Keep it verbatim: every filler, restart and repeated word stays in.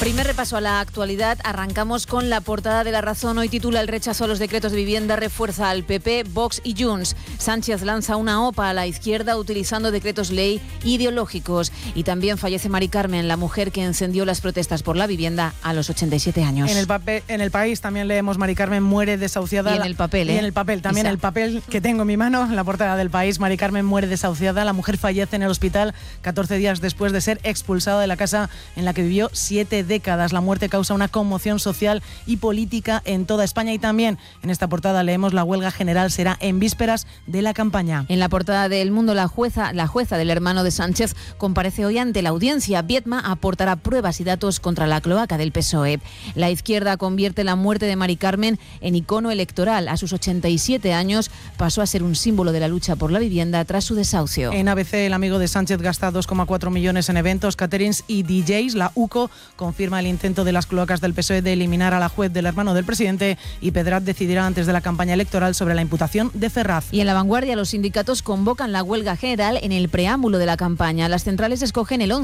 Primer repaso a la actualidad. Arrancamos con la portada de La Razón. Hoy titula: el rechazo a los decretos de vivienda refuerza al P P, Vox y Junts. Sánchez lanza una OPA a la izquierda utilizando decretos ley ideológicos. Y también fallece Mari Carmen, la mujer que encendió las protestas por la vivienda a los ochenta y siete años. En el, papel, en el País también leemos: Mari Carmen muere desahuciada. Y en el papel, ¿eh? Y en el papel, también Isa. El papel que tengo en mi mano, la portada del País: Mari Carmen muere desahuciada. La mujer fallece en el hospital catorce días después de ser expulsada de la casa en la que vivió siete décadas. La muerte causa una conmoción social y política en toda España. Y también en esta portada leemos: la huelga general será en vísperas de la campaña. En la portada de El Mundo, la jueza, la jueza del hermano de Sánchez comparece hoy ante la audiencia. Viedma aportará pruebas y datos contra la cloaca del P S O E. La izquierda convierte la muerte de Mari Carmen en icono electoral. A sus ochenta y siete años pasó a ser un símbolo de la lucha por la vivienda tras su desahucio. En A B C, el amigo de Sánchez gasta dos coma cuatro millones en eventos, caterings y D Js. La U C O confirma el intento de las cloacas del P S O E de eliminar a la juez del hermano del presidente, y Pedraz decidirá antes de la campaña electoral sobre la imputación de Ferraz. Y en La Vanguardia, los sindicatos convocan la huelga general en el preámbulo de la campaña. Las centrales escogen el once